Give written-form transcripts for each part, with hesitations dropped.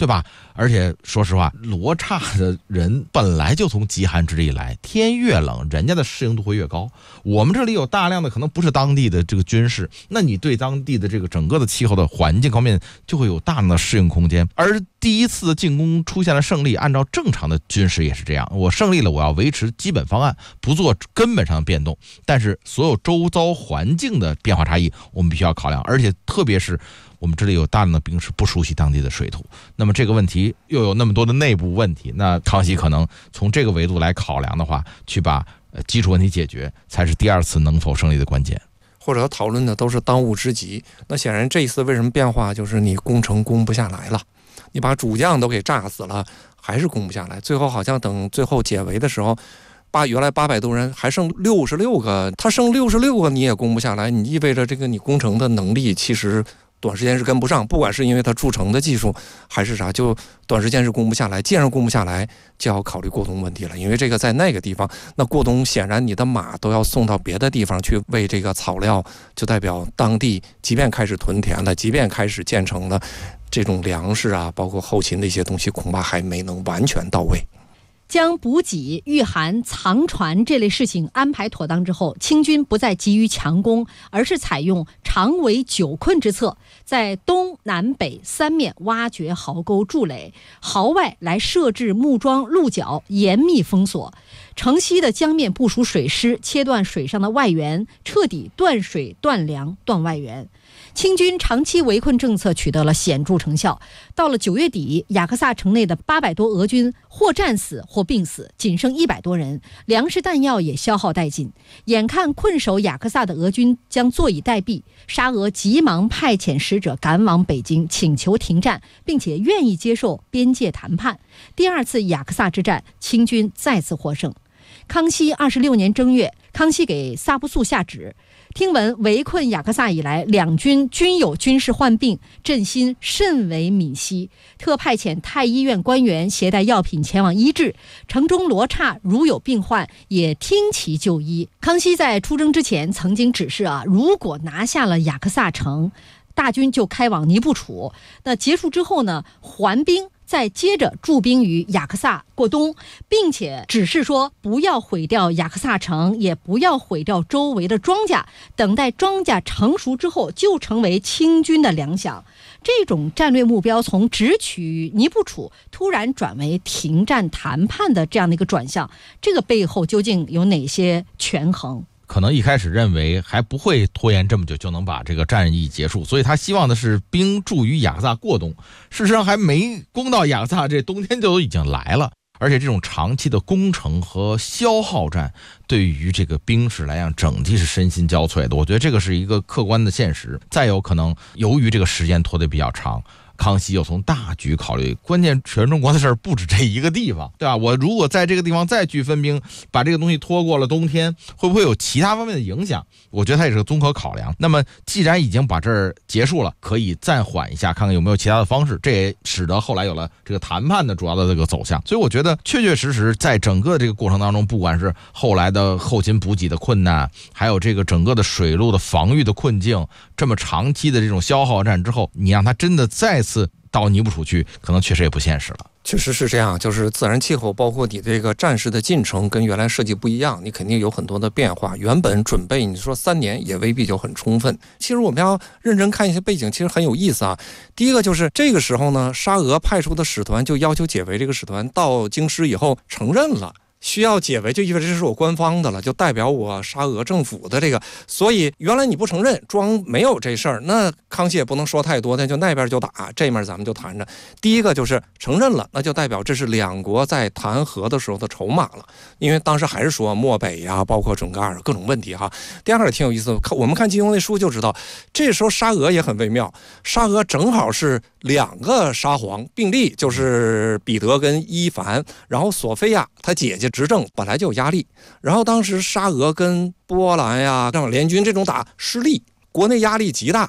对吧？而且说实话，罗刹的人本来就从极寒之地来，天越冷，人家的适应度会越高。我们这里有大量的可能不是当地的这个军事，那你对当地的这个整个的气候的环境方面就会有大量的适应空间。而第一次的进攻出现了胜利，按照正常的军事也是这样，我胜利了，我要维持基本方案，不做根本上的变动，但是所有周遭环境的变化差异我们必须要考量，而且特别是我们这里有大量的兵士不熟悉当地的水土，那么这个问题又有那么多的内部问题，那康熙可能从这个维度来考量的话，去把基础问题解决，才是第二次能否胜利的关键。 或者讨论的都是当务之急。那显然这一次为什么变化，就是你攻城攻不下来了，你把主将都给炸死了，还是攻不下来。最后好像等最后解围的时候，原来800多人还剩66个，他剩66个你也攻不下来，你意味着这个你攻城的能力其实短时间是跟不上，不管是因为他筑城的技术还是啥，就短时间是攻不下来。既然攻不下来，就要考虑过冬问题了，因为这个在那个地方，那过冬显然你的马都要送到别的地方去喂这个草料，就代表当地即便开始屯田了，即便开始建成了，这种粮食啊，包括后勤的一些东西，恐怕还没能完全到位。 将补给、御寒、藏船这类事情安排妥当之后，清军不再急于强攻，而是采用长围久困之策，在东南北三面挖掘壕沟筑垒，壕外来设置木桩鹿角，严密封锁。城西的江面部署水师，切断水上的外援，彻底断水、断粮、断外援。清军长期围困政策取得了显著成效。到了9月底，雅克萨城内的800多俄军或战死或病死，仅剩100多人，粮食弹药也消耗殆尽。眼看困守雅克萨的俄军将坐以待毙，沙俄急忙派遣使者赶往北京，请求停战，并且愿意接受边界谈判。第二次雅克萨之战，清军再次获胜。康熙26年正月，康熙给萨布素下旨，听闻围困雅克萨以来，两军均有军事患病，朕心甚为悯惜，特派遣太医院官员携带药品前往医治，城中罗刹如有病患，也听其就医。康熙在出征之前曾经指示如果拿下了雅克萨城，大军就开往尼布楚，那结束之后呢，还兵，再接着驻兵于雅克萨过冬，并且指示说不要毁掉雅克萨城，也不要毁掉周围的庄稼，等待庄稼成熟之后就成为清军的粮饷。这种战略目标从直取尼布楚突然转为停战谈判的这样的一个转向，这个背后究竟有哪些权衡？ 可能一开始认为还不会拖延这么久就能把这个战役结束，所以他希望的是兵驻于雅克萨过冬。事实上还没攻到雅克萨，这冬天就已经来了。而且这种长期的攻城和消耗战对于这个兵士来讲整体是身心交瘁的，我觉得这个是一个客观的现实。再有可能由于这个时间拖得比较长，康熙又从大局考虑，关键全中国的事儿不止这一个地方，对吧？我如果在这个地方再去分兵，把这个东西拖过了冬天，会不会有其他方面的影响？我觉得它也是个综合考量。那么既然已经把这儿结束了，可以暂缓一下，看看有没有其他的方式，这也使得后来有了这个谈判的主要的这个走向。所以我觉得确确实实在整个这个过程当中，不管是后来的后勤补给的困难，还有这个整个的水路的防御的困境，这么长期的这种消耗战之后，你让它真的再次到尼布楚去，可能确实也不现实了。 确实是这样，就是自然气候包括你这个战事的进程跟原来设计不一样，你肯定有很多的变化。原本准备你说3年也未必就很充分。其实我们要认真看一些背景，其实很有意思啊。第一个就是这个时候呢，沙俄派出的使团就要求解围，这个使团到京师以后承认了需要解围，就意味着这是我官方的了，就代表我沙俄政府的这个。所以原来你不承认，装没有这事儿，那康熙也不能说太多，那就那边就打，这面咱们就谈着。第一个就是承认了，那就代表这是两国在谈和的时候的筹码了，因为当时还是说漠北呀，包括准噶尔各种问题哈。第二个挺有意思，我们看金庸那书就知道，这时候沙俄也很微妙，沙俄正好是2个沙皇并立，就是彼得跟伊凡，然后索菲亚他姐姐执政本来就有压力，然后当时沙俄跟波兰呀这种联军这种打失利，国内压力极大。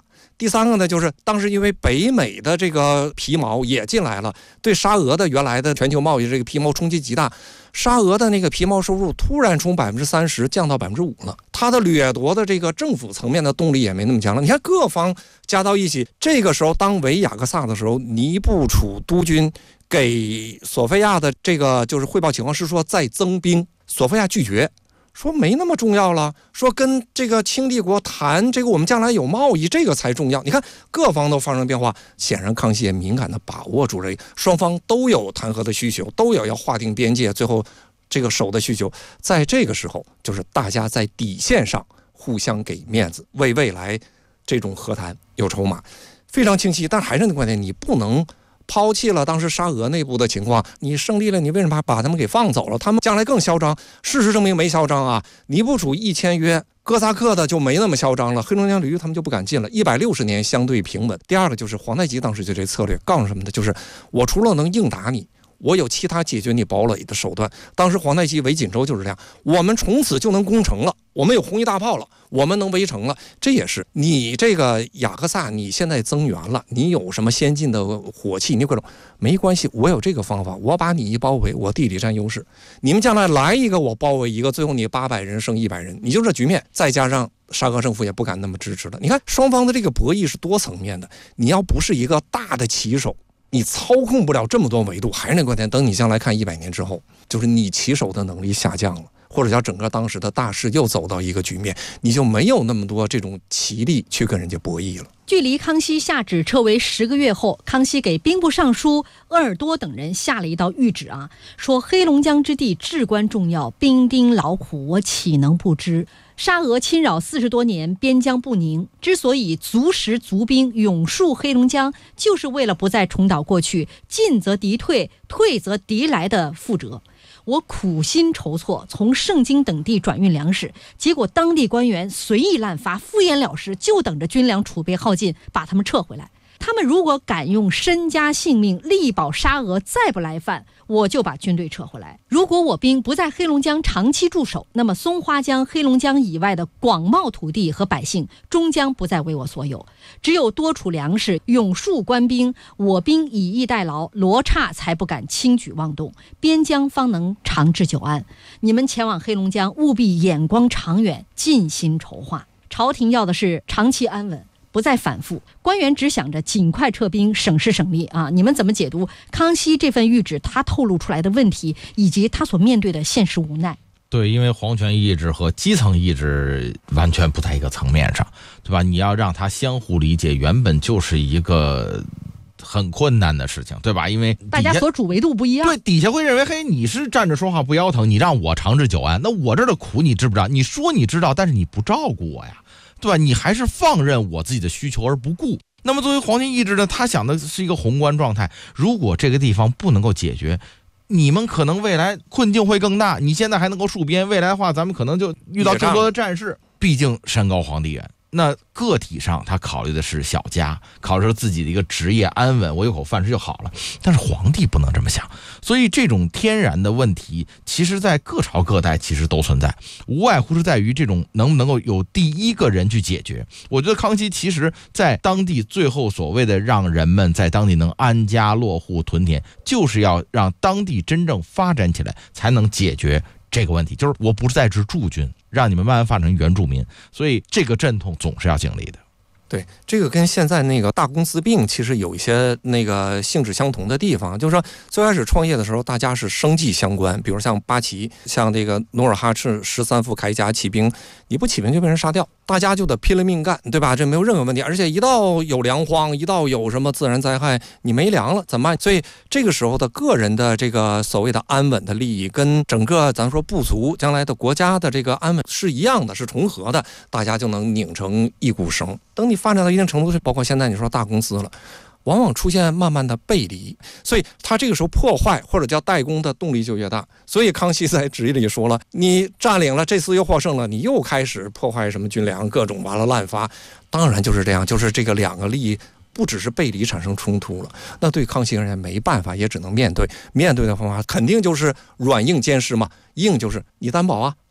第三个呢，就是当时因为北美的这个皮毛也进来了，对沙俄的原来的全球贸易这个皮毛冲击极大，沙俄的那个皮毛收入突然从30%降到5%了，它的掠夺的这个政府层面的动力也没那么强了。你看各方加到一起，这个时候当围雅各萨的时候，尼布楚督军给索菲亚的这个就是汇报情况是说再增兵，索菲亚拒绝，说没那么重要了，说跟这个清帝国谈这个我们将来有贸易，这个才重要。你看各方都发生变化，显然康熙也敏感地把握住了，双方都有谈和的需求，都有要划定边界，最后这个守的需求。在这个时候，就是大家在底线上互相给面子，为未来这种和谈有筹码，非常清晰。但还是那观点，你不能抛弃了当时沙俄内部的情况，你胜利了，你为什么把他们给放走了？他们将来更嚣张。事实证明没嚣张啊！尼布楚一签约，哥萨克的就没那么嚣张了，黑龙江流域他们就不敢进了。160年相对平稳。第二个就是皇太极当时就这策略，告诉什么的，就是我除了能硬打你，我有其他解决你堡垒的手段。当时皇太极围锦州就是这样，我们从此就能攻城了，我们有红衣大炮了，我们能围城了。这也是你这个雅克萨，你现在增援了，你有什么先进的火器，你各种没关系，我有这个方法，我把你一包围，我地理占优势，你们将来来一个我包围一个，最后你800人胜100人，你就这局面。再加上沙俄政府也不敢那么支持了。你看双方的这个博弈是多层面的，你要不是一个大的棋手，你操控不了这么多维度。还是那观点，等你将来看100年之后，就是你棋手的能力下降了，或者叫整个当时的大势又走到一个局面，你就没有那么多这种棋力去跟人家博弈了。 距离康熙下旨撤围10个月后，康熙给兵部尚书鄂尔多等人下了一道谕旨啊，说黑龙江之地至关重要，兵丁劳苦，我岂能不知？沙俄侵扰40多年，边疆不宁，之所以足食足兵永戍黑龙江，就是为了不再重蹈过去进则敌退，退则敌来的覆辙。我苦心筹措，从盛京等地转运粮食，结果当地官员随意滥发，敷衍了事，就等着军粮储备耗尽，把他们撤回来。他们如果敢用身家性命力保沙俄再不来犯，我就把军队撤回来。如果我兵不在黑龙江长期驻守，那么松花江、黑龙江以外的广袤土地和百姓终将不再为我所有。只有多储粮食，永戍官兵，我兵以逸待劳，罗刹才不敢轻举妄动，边疆方能长治久安。你们前往黑龙江，务必眼光长远，尽心筹划。朝廷要的是长期安稳，不再反复，官员只想着尽快撤兵，省时省力啊！你们怎么解读康熙这份谕旨他透露出来的问题，以及他所面对的现实无奈？ 对，因为皇权意志和基层意志完全不在一个层面上，对吧？你要让他相互理解，原本就是一个很困难的事情，对吧？因为大家所处维度不一样， 对，底下会认为，嘿，你是站着说话不腰疼，你让我长治久安，那我这儿的苦你知不知道？你说你知道，但是你不照顾我呀，对吧？你还是放任我自己的需求而不顾。那么作为皇权意志呢，他想的是一个宏观状态，如果这个地方不能够解决，你们可能未来困境会更大。你现在还能够戍边，未来的话咱们可能就遇到更多的战事。毕竟山高皇帝远，那个体上他考虑的是小家，考虑自己的一个职业安稳，我有口饭吃就好了。但是皇帝不能这么想，所以这种天然的问题其实在各朝各代其实都存在，无外乎是在于这种能不能够有第一个人去解决。我觉得康熙其实在当地最后所谓的让人们在当地能安家落户屯田，就是要让当地真正发展起来，才能解决这个问题。就是我不是在职驻军，让你们慢慢发展成原住民，所以这个阵痛总是要经历的。 对，这个跟现在那个大公司病其实有一些那个性质相同的地方，就是说最开始创业的时候，大家是生计相关，比如像八旗，像这个努尔哈赤13副铠甲起兵，你不起兵就被人杀掉，大家就得拼了命干，对吧？这没有任何问题，而且一到有粮荒，一到有什么自然灾害，你没粮了怎么办？所以这个时候的个人的这个所谓的安稳的利益，跟整个咱说部族将来的国家的这个安稳是一样的，是重合的，大家就能拧成一股绳。等你发展到一定程度，包括现在你说大公司了，往往出现慢慢的背离，所以他这个时候破坏或者叫代工的动力就越大。所以康熙在旨意里说了，你占领了，这次又获胜了，你又开始破坏什么军粮，各种完了滥发，当然就是这样，就是这个两个利益不只是背离产生冲突了，那对康熙而言没办法，也只能面对。面对的方法肯定就是软硬兼施嘛。硬就是你担保啊，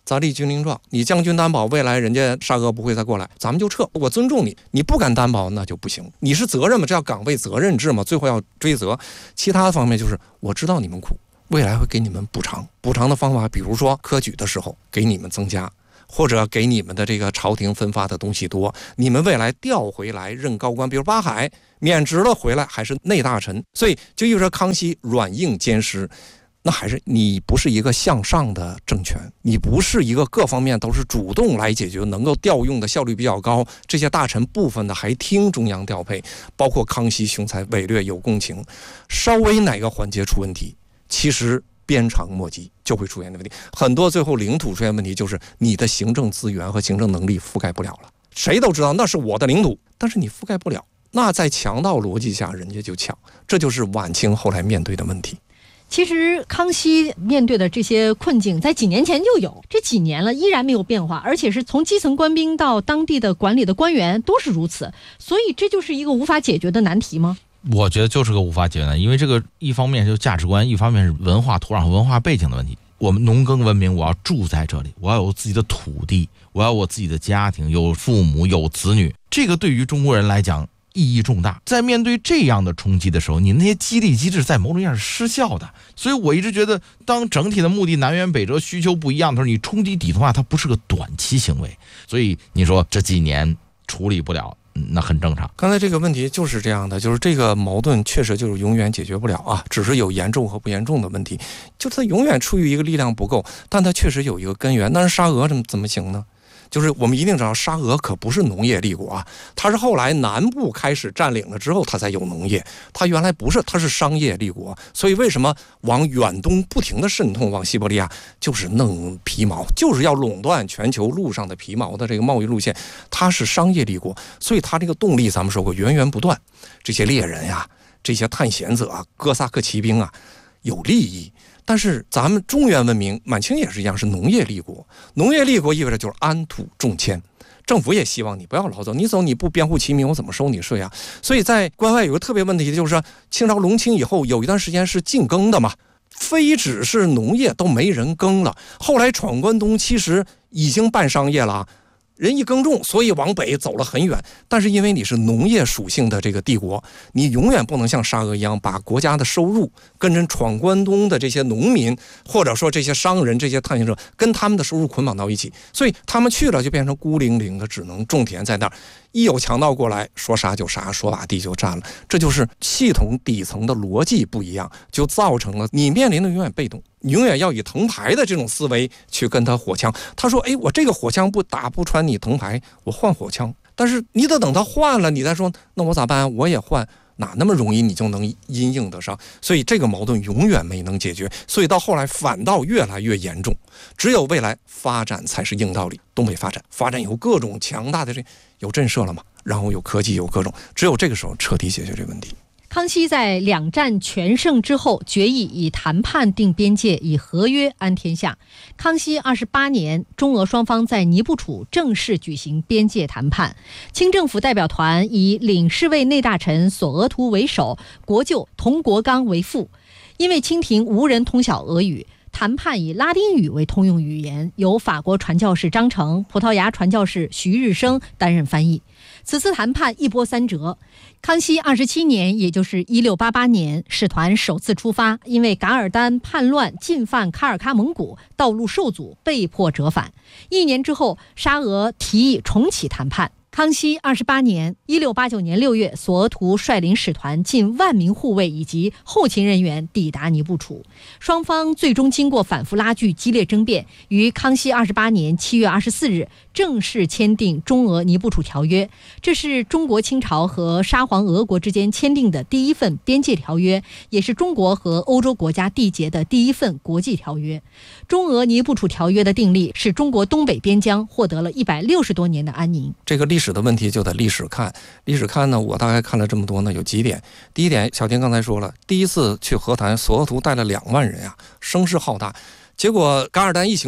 咱立军令状，你将军担保未来人家沙俄不会再过来，咱们就撤。我尊重你，你不敢担保那就不行。你是责任嘛，这叫岗位责任制嘛，最后要追责。其他方面就是我知道你们苦，未来会给你们补偿。补偿的方法，比如说科举的时候给你们增加，或者给你们的这个朝廷分发的东西多，你们未来调回来任高官，比如八海免职了回来还是内大臣，所以就意味着康熙软硬兼施。那还是你不是一个向上的政权，你不是一个各方面都是主动来解决，能够调用的效率比较高，这些大臣部分的还听中央调配，包括康熙雄才伟略有共情，稍微哪个环节出问题，其实鞭长莫及就会出现的问题。很多最后领土出现问题，就是你的行政资源和行政能力覆盖不了了。谁都知道那是我的领土，但是你覆盖不了，那在强盗逻辑下人家就抢，这就是晚清后来面对的问题。 其实康熙面对的这些困境在几年前就有，这几年了依然没有变化，而且是从基层官兵到当地的管理的官员都是如此，所以这就是一个无法解决的难题吗？ 我觉得就是个无法解决的，因为这个一方面就是价值观，一方面是文化土壤和文化背景的问题。我们农耕文明，我要住在这里，我要有自己的土地，我要我自己的家庭，有父母有子女，这个对于中国人来讲意义重大。在面对这样的冲击的时候，你那些激励机制在某种意义上是失效的。所以我一直觉得，当整体的目的南辕北辙、需求不一样的时候，你冲击底层化，它不是个短期行为。所以你说这几年处理不了，那很正常。 刚才这个问题就是这样的，就是这个矛盾确实就是永远解决不了啊，只是有严重和不严重的问题，就是它永远处于一个力量不够，但它确实有一个根源。但是沙俄怎么行呢？就是我们一定知道，沙俄可不是农业立国啊，它是后来南部开始占领了之后，它才有农业。它原来不是，它是商业立国。所以为什么往远东不停的渗透，往西伯利亚，就是弄皮毛，就是要垄断全球路上的皮毛的这个贸易路线。它是商业立国，所以它这个动力咱们说过源源不断。这些猎人呀，这些探险者啊，哥萨克骑兵啊，有利益。但是咱们中原文明，满清也是一样，是农业立国。农业立国意味着就是安土重迁，政府也希望你不要老走，你走你不编户齐民，我怎么收你税啊？所以在关外有个特别问题，就是说清朝隆庆以后有一段时间是禁耕的嘛，非只是农业都没人耕了。后来闯关东其实已经办商业了，人一耕种，所以往北走了很远。但是因为你是农业属性的这个帝国，你永远不能像沙俄一样把国家的收入跟着闯关东的这些农民，或者说这些商人、这些探险者跟他们的收入捆绑到一起，所以他们去了就变成孤零零的，只能种田在那儿。一有强盗过来，说杀就杀，说把地就占了。这就是系统底层的逻辑不一样，就造成了你面临的永远被动，你永远要以藤牌的这种思维去跟他火枪。他说：“哎，我这个火枪不打不穿你藤牌，我换火枪。”但是你得等他换了，你再说，那我咋办？我也换。哪那么容易你就能因应得上？所以这个矛盾永远没能解决，所以到后来反倒越来越严重。只有未来发展才是硬道理。东北发展有各种强大的有震慑了嘛，然后有科技有各种，只有这个时候彻底解决这个问题。 康熙在两战全胜之后，决议以谈判定边界，以和约安天下。康熙28年，中俄双方在尼布楚正式举行边界谈判。清政府代表团以领侍卫内大臣索额图为首，国舅佟国刚为副。因为清廷无人通晓俄语，谈判以拉丁语为通用语言，由法国传教士张成、葡萄牙传教士徐日升担任翻译。此次谈判一波三折。康熙27年，也就是1688年，使团首次出发，因为噶尔丹叛乱进犯喀尔喀蒙古，道路受阻，被迫折返。1年之后，沙俄提议重启谈判。康熙28年，1689年6月，索额图率领使团近10000名护卫以及后勤人员抵达尼布楚。双方最终经过反复拉锯、激烈争辩，于康熙28年7月24日正式签订中俄尼布楚条约。这是中国清朝和沙皇俄国之间签订的第一份边界条约，也是中国和欧洲国家缔结的第一份国际条约。中俄尼布楚条约的订立，使中国东北边疆获得了160多年的安宁。 这个历史的问题就得历史看。历史看呢，我大概看了这么多呢，有几点。第一点，小天刚才说了，第一次去和谈，索额图带了2万人啊，声势浩大。结果噶尔丹一行动，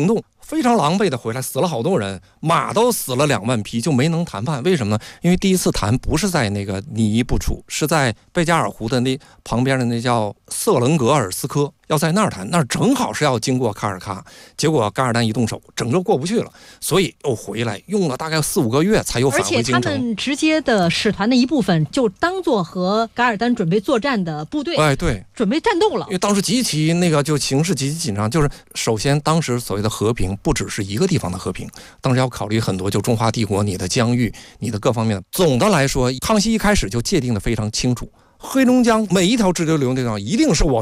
非常狼狈的回来，死了好多人，马都死了2万匹，就没能谈判。为什么呢？因为第一次谈不是在那个尼伊布楚，是在贝加尔湖的那旁边的那叫瑟伦格尔斯科，要在那儿谈，那儿正好是要经过卡尔喀，结果噶尔丹一动手，整个过不去了，所以又回来，用了大概4-5个月才又返回京城。 而且他们直接的使团的一部分就当做和噶尔丹准备作战的部队， 哎，对， 准备战斗了。 因为当时极其那个就形势极其紧张，就是首先当时所谓的和平不只是一个地方的和平，当时要考虑很多，就中华帝国你的疆域，你的各方面。总的来说，康熙一开始就界定的非常清楚，黑龙江每一条支流流那地方一定是我